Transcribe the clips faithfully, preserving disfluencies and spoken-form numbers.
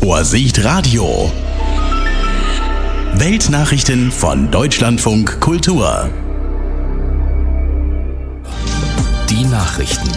Vorsicht Radio. Weltnachrichten von Deutschlandfunk Kultur. Die Nachrichten.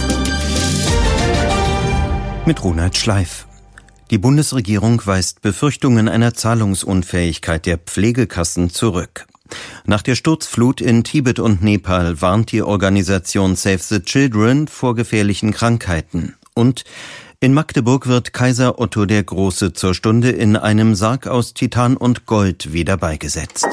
Mit Ronald Schleif. Die Bundesregierung weist Befürchtungen einer Zahlungsunfähigkeit der Pflegekassen zurück. Nach der Sturzflut in Tibet und Nepal warnt die Organisation Save the Children vor gefährlichen Krankheiten. Und in Magdeburg wird Kaiser Otto der Große zur Stunde in einem Sarg aus Titan und Gold wieder beigesetzt.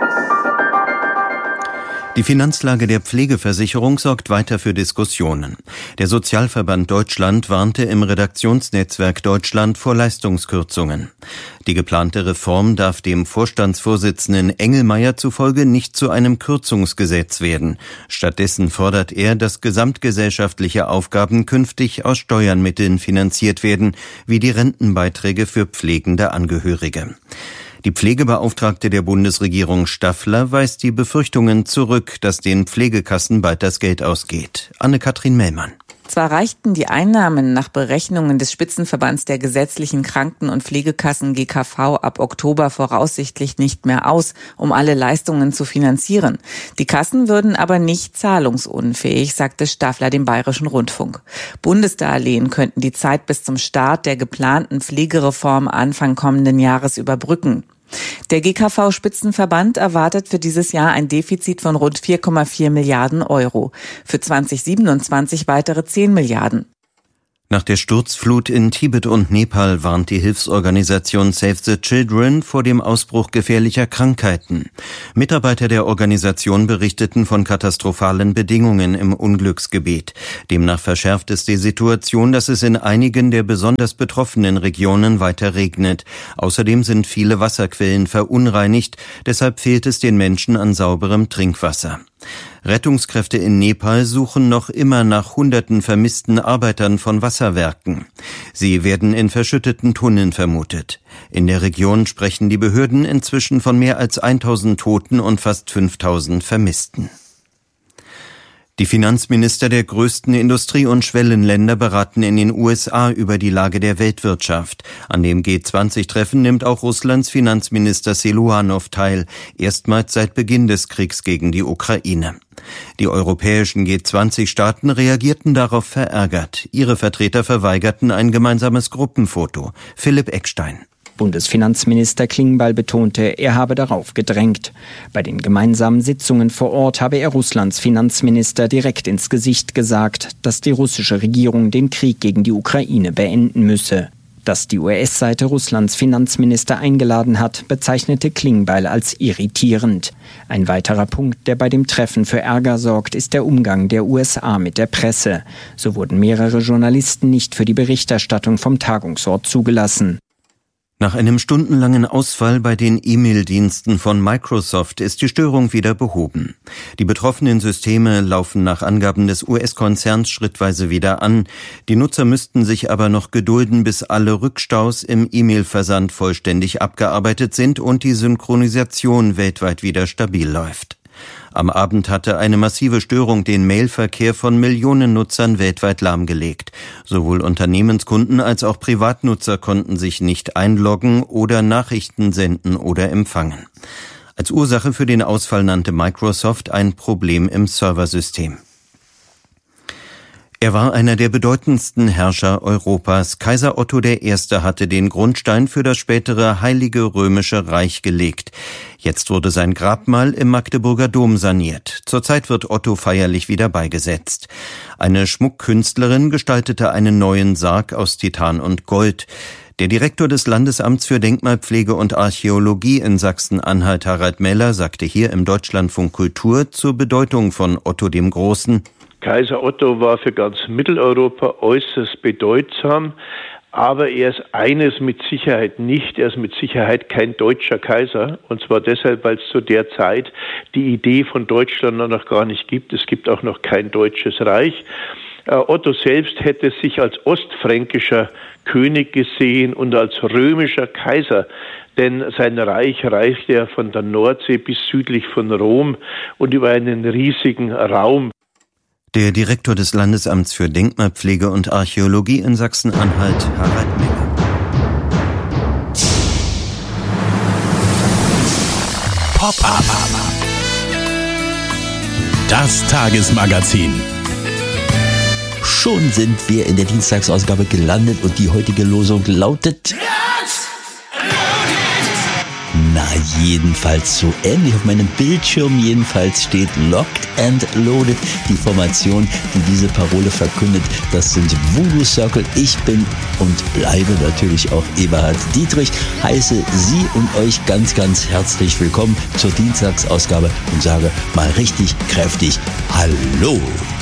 Die Finanzlage der Pflegeversicherung sorgt weiter für Diskussionen. Der Sozialverband Deutschland warnte im Redaktionsnetzwerk Deutschland vor Leistungskürzungen. Die geplante Reform darf dem Vorstandsvorsitzenden Engelmeier zufolge nicht zu einem Kürzungsgesetz werden. Stattdessen fordert er, dass gesamtgesellschaftliche Aufgaben künftig aus Steuermitteln finanziert werden, wie die Rentenbeiträge für pflegende Angehörige. Die Pflegebeauftragte der Bundesregierung Staffler weist die Befürchtungen zurück, dass den Pflegekassen bald das Geld ausgeht. Anne-Kathrin Mellmann. Zwar reichten die Einnahmen nach Berechnungen des Spitzenverbands der gesetzlichen Kranken- und Pflegekassen G K V ab Oktober voraussichtlich nicht mehr aus, um alle Leistungen zu finanzieren. Die Kassen würden aber nicht zahlungsunfähig, sagte Staffler dem Bayerischen Rundfunk. Bundesdarlehen könnten die Zeit bis zum Start der geplanten Pflegereform Anfang kommenden Jahres überbrücken. Der G K V-Spitzenverband erwartet für dieses Jahr ein Defizit von rund vier Komma vier Milliarden Euro. Für zwanzig siebenundzwanzig weitere zehn Milliarden. Nach der Sturzflut in Tibet und Nepal warnt die Hilfsorganisation Save the Children vor dem Ausbruch gefährlicher Krankheiten. Mitarbeiter der Organisation berichteten von katastrophalen Bedingungen im Unglücksgebiet. Demnach verschärft es die Situation, dass es in einigen der besonders betroffenen Regionen weiter regnet. Außerdem sind viele Wasserquellen verunreinigt, deshalb fehlt es den Menschen an sauberem Trinkwasser. Rettungskräfte in Nepal suchen noch immer nach hunderten vermissten Arbeitern von Wasserwerken. Sie werden in verschütteten Tunneln vermutet. In der Region sprechen die Behörden inzwischen von mehr als tausend Toten und fast fünftausend Vermissten. Die Finanzminister der größten Industrie- und Schwellenländer beraten in den U S A über die Lage der Weltwirtschaft. An dem G zwanzig Treffen nimmt auch Russlands Finanzminister Silujanow teil, erstmals seit Beginn des Kriegs gegen die Ukraine. Die europäischen G zwanzig Staaten reagierten darauf verärgert. Ihre Vertreter verweigerten ein gemeinsames Gruppenfoto. Philipp Eckstein. Bundesfinanzminister Klingbeil betonte, er habe darauf gedrängt. Bei den gemeinsamen Sitzungen vor Ort habe er Russlands Finanzminister direkt ins Gesicht gesagt, dass die russische Regierung den Krieg gegen die Ukraine beenden müsse. Dass die U S-Seite Russlands Finanzminister eingeladen hat, bezeichnete Klingbeil als irritierend. Ein weiterer Punkt, der bei dem Treffen für Ärger sorgt, ist der Umgang der U S A mit der Presse. So wurden mehrere Journalisten nicht für die Berichterstattung vom Tagungsort zugelassen. Nach einem stundenlangen Ausfall bei den E-Mail-Diensten von Microsoft ist die Störung wieder behoben. Die betroffenen Systeme laufen nach Angaben des U S-Konzerns schrittweise wieder an. Die Nutzer müssten sich aber noch gedulden, bis alle Rückstaus im E-Mail-Versand vollständig abgearbeitet sind und die Synchronisation weltweit wieder stabil läuft. Am Abend hatte eine massive Störung den Mailverkehr von Millionen Nutzern weltweit lahmgelegt. Sowohl Unternehmenskunden als auch Privatnutzer konnten sich nicht einloggen oder Nachrichten senden oder empfangen. Als Ursache für den Ausfall nannte Microsoft ein Problem im Serversystem. Er war einer der bedeutendsten Herrscher Europas. Kaiser Otto der Erste hatte den Grundstein für das spätere Heilige Römische Reich gelegt. Jetzt wurde sein Grabmal im Magdeburger Dom saniert. Zurzeit wird Otto feierlich wieder beigesetzt. Eine Schmuckkünstlerin gestaltete einen neuen Sarg aus Titan und Gold. Der Direktor des Landesamts für Denkmalpflege und Archäologie in Sachsen-Anhalt, Harald Meller, sagte hier im Deutschlandfunk Kultur zur Bedeutung von Otto dem Großen: Kaiser Otto war für ganz Mitteleuropa äußerst bedeutsam, aber er ist eines mit Sicherheit nicht, er ist mit Sicherheit kein deutscher Kaiser, und zwar deshalb, weil es zu der Zeit die Idee von Deutschland noch gar nicht gibt. Es gibt auch noch kein deutsches Reich. Otto selbst hätte sich als ostfränkischer König gesehen und als römischer Kaiser, denn sein Reich reichte ja von der Nordsee bis südlich von Rom und über einen riesigen Raum. Der Direktor des Landesamts für Denkmalpflege und Archäologie in Sachsen-Anhalt, Harald Meller. Pop-up. Das Tagesmagazin. Schon sind wir in der Dienstagsausgabe gelandet und die heutige Losung lautet... Na, jedenfalls so ähnlich auf meinem Bildschirm jedenfalls steht Locked and Loaded, die Formation, die diese Parole verkündet. Das sind Voodoo Circle. Ich bin und bleibe natürlich auch Eberhard Dietrich, heiße Sie und euch ganz, ganz herzlich willkommen zur Dienstagsausgabe und sage mal richtig kräftig Hallo.